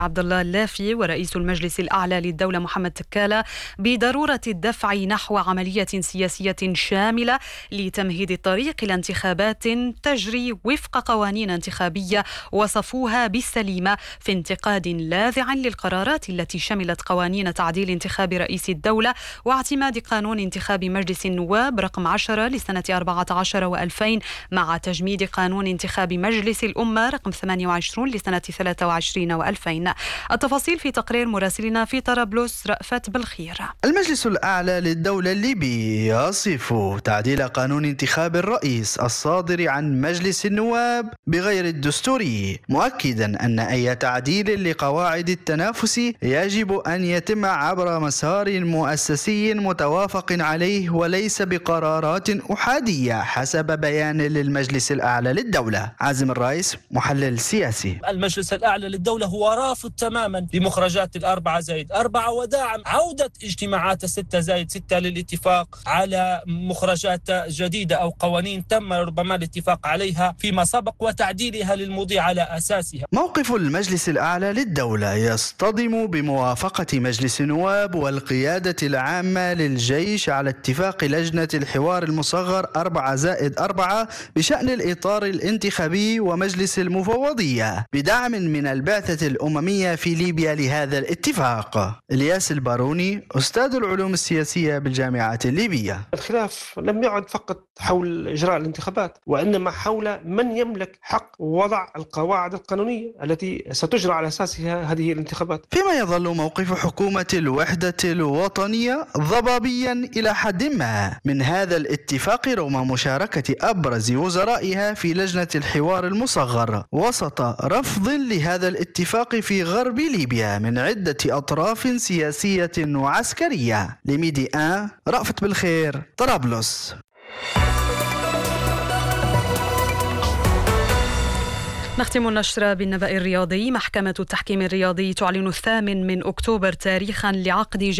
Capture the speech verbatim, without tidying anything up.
عبد الله اللافي ورئيس المجلس الأعلى للدولة محمد تكالة بضرورة الدفع نحو عملية سياسية شاملة لتمهيد الطريق إلى انتخابات تجري وفق قوانين انتخابية وصفوها بالسليمة، في انتقاد لاذع للقرارات التي شملت قوانين تعديل انتخاب رئيس الدولة واعتماد قانون انتخاب مجلس النواب رقم عشرة لسنة أربعة عشر وألفين مع تجميد قانون انتخاب مجلس الأمة رقم ثمانية وعشرين لسنة ثلاثة وعشرين وألفين. التفاصيل في تقرير مراسلنا في طرابلس رأفت بالخير. المجلس الأعلى للدولة الليبي يصف تعديل قانون انتخاب الرئيس الصادر عن مجلس النواب بغير الدستوري، مؤكدا أن أي تعديل لقواعد التنافس يجب أن يتم عبر مسار مؤسسي متوافق عليه وليس بقرارات أحادية، حسب بيان للمجلس الأعلى للدولة. عازم الرئيس محلل سياسي. المجلس الأعلى للدولة هو رافض تماما لمخرجات الأربعة زائد أربعة وداعم عودة اجتماعات الستة زائد ستة للاتفاق على مخرجات جديدة أو قوانين تم ربما الاتفاق عليها فيما سبق وتعديلها للمضي على أساسها. موقف المجلس الأعلى للدولة يصطدم بموافقة مجلس النواب والقيادة العامة للجيش على اتفاق لجنة الحوار المصغر أربعة زائد أربعة بشأن الإطار الانتخابي ومجلس المفوضية بدعم من البعثة الأممية في ليبيا لهذا الاتفاق. الياس الباروني أستاذ العلوم السياسية بالجامعة الليبية. الخلاف لم يعد فقط حول إجراء الانتخابات، وإنما حول من يملك حق وضع القواعد القانونية التي ستجرى على أساسها هذه الانتخابات. فيما يظل موقف حكومة الوحدة الوطنية ضبابيا إلى حد ما من هذا الاتفاق رغم مشاركة أبرز وزرائها في لجنة الحوار المصغر وسط رفض لهذا الاتفاق في غرب ليبيا من عدة أطراف سياسية وعسكرية. لميدي آن رأفت بالخير، طرابلس. نختم النشرة بالنبأ الرياضي. محكمة التحكيم الرياضي تعلن الثامن من أكتوبر تاريخا لعقد